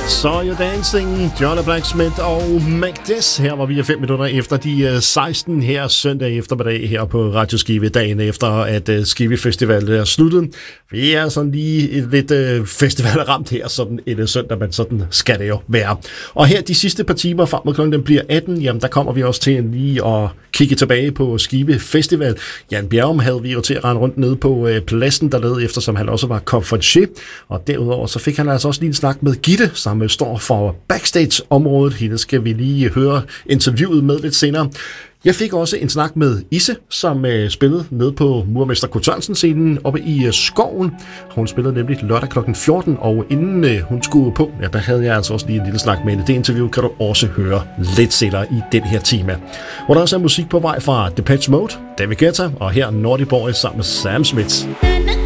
So You're Dancing, Johnny Blacksmith og Make This. Her var vi 5 minutter efter de 16 her søndag eftermiddag her på Radio Skive, dagen efter at Skive Festival er sluttet. Vi er sådan lige lidt festivalramt her, sådan en søndag, men sådan skal det jo være. Og her de sidste par timer frem mod klokken bliver 18, jamen der kommer vi også til lige at kigge tilbage på Skive Festival. Jan Bjerrum havde vi jo til at rende rundt nede på pladsen dernede, eftersom han også var konferencier. Og derudover så fik han altså også lige en snak med Gitte, som står for backstage-området. Hende skal vi lige høre interviewet med lidt senere. Jeg fik også en snak med Isse, som spillede nede på Murmester Kotørnsen-scenen oppe i skoven. Hun spillede nemlig lørdag kl. 14, og inden hun skulle på, ja, der havde jeg altså også lige en lille snak med hende. Det interview kan du også høre lidt senere i den her time. Hvor der også er musik på vej fra Depeche Mode, David Guetta og her Naughty Boy sammen med Sam Smith.